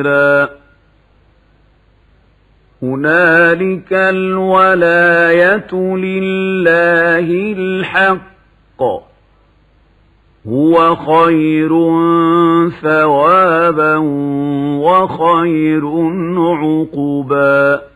هنالك الولاية لله الحق هو خير ثوابا وخير عقبا.